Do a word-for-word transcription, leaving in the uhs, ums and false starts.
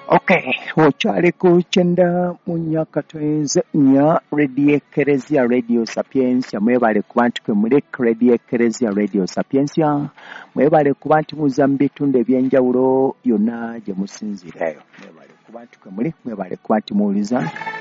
Okay, okyali ku kyenda mu Nyakatwenze nya Radio Eklezia Radio Sapiensia. Mwebale kuba nti kwe muli Radio Eklezia Radio Sapiensia. Mwebale kuba nti muza mu bitundu eby'enjawulo yonna gye musinzirayo. Mwebale kuba nti kwe muli, mwebale kuba nti muwuliza